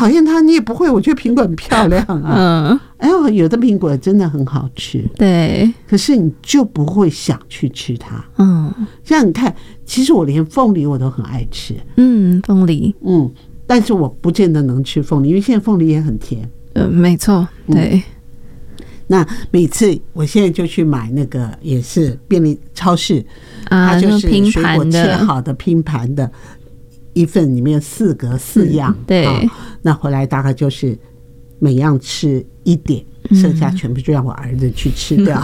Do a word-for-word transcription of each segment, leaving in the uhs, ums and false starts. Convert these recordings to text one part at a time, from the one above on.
讨厌它，你也不会。我觉得苹果很漂亮啊，嗯，哎呦，有的苹果真的很好吃， 对， 可是你就不会想去吃它。 嗯， 像你看，其实我连凤梨我都很爱吃， 嗯，凤梨， 嗯，但是我不见得能吃凤梨，因为现在凤梨也很甜。 嗯，没错，对。嗯， 那每次我现在就去买那个也是便利超市， 啊， 它就是水果切好的拼盘的，一份里面四个四样， 对、啊， 那回来大概就是每样吃一点，剩下全部就让我儿子去吃掉。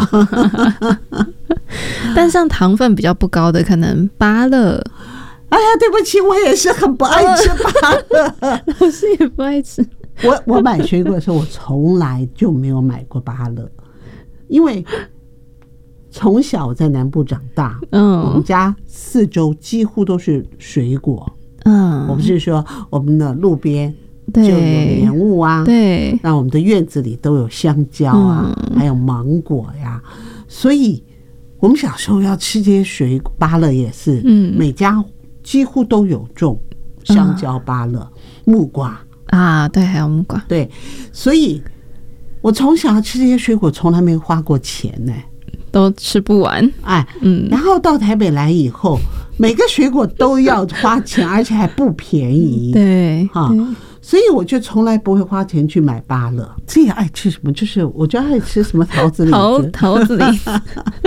但像糖分比较不高的，可能芭乐。 哎呀，对不起，我也是很不爱吃芭乐， 老师也不爱吃。 我我买水果的时候，我从来就没有买过芭乐，因为从小我在南部长大，嗯，我们家四周几乎都是水果，嗯，我不是说我们的路边就有莲雾啊， 对， 那我们的院子里都有香蕉啊，嗯、还有芒果呀，所以我们小时候要吃这些水果，芭乐也是，嗯，每家几乎都有种香蕉、芭乐、木瓜。 啊，对，还有木瓜， 对，所以我从小吃这些水果，从来没花过钱呢、欸， 都吃不完， 哎，嗯，然后到台北来以后，每个水果都要花钱，而且还不便宜， 对， 哈，所以我就从来不会花钱去买芭乐。自己爱吃什么，就是我就爱吃什么桃子李子， 桃桃子李子，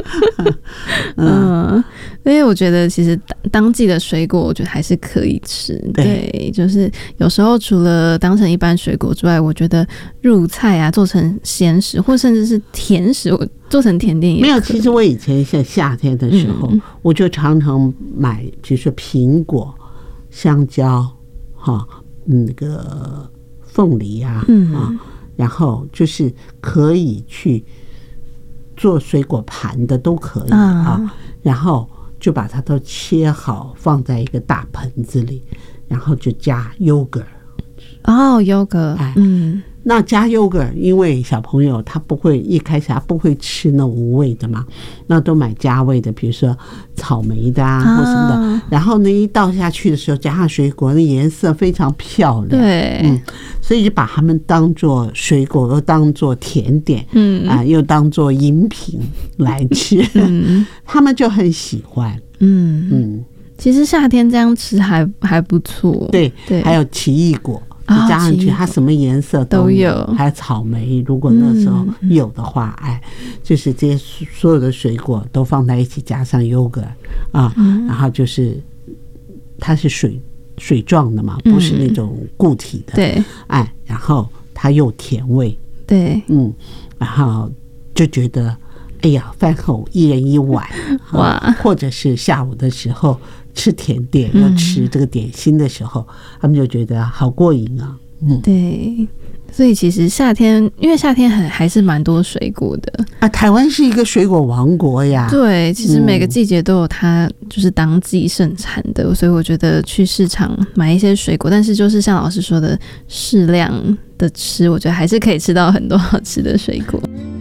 嗯，因为我觉得其实当季的水果，我觉得还是可以吃。对，对，就是有时候除了当成一般水果之外，我觉得入菜啊，做成咸食，或甚至是甜食，我做成甜点也可以。 没有，其实我以前像夏天的时候，嗯、我就常常买，比如说苹果、香蕉，哈。那个凤梨啊，嗯啊，然后就是可以去做水果盘的都可以啊，然后就把它都切好，放在一个大盆子里，然后就加 yogurt。 哦 ，yogurt， 哎，嗯。那加 yogurt， 因为小朋友他不会一开始他不会吃那无味的嘛，那都买加味的，比如说草莓的啊或什么的。啊、然后呢，一倒下去的时候，加上水果，那颜色非常漂亮。 对， 嗯，所以就把它们当做水果，又当做甜点，嗯啊、呃，又当做饮品来吃，嗯，他们就很喜欢。嗯嗯， 其实夏天这样吃还还不错。 对对，还有奇异果。加上去，它什么颜色都有，还有草莓。如果那时候有的话，嗯、哎，就是这些所有的水果都放在一起，加上 yogurt 啊，嗯、然后就是它是水水状的嘛，不是那种固体的。对、嗯，哎，然后它又甜味。 对， 嗯，然后就觉得，哎呀，饭后一人一碗，哇、啊，或者是下午的时候。吃甜点又吃这个点心的时候，嗯、他们就觉得好过瘾啊。嗯， 对，所以其实夏天，因为夏天很还是蛮多水果的啊。台湾是一个水果王国呀。 对，其实每个季节都有它就是当季盛产的，嗯、所以我觉得去市场买一些水果，但是就是像老师说的，适量的吃，我觉得还是可以吃到很多好吃的水果。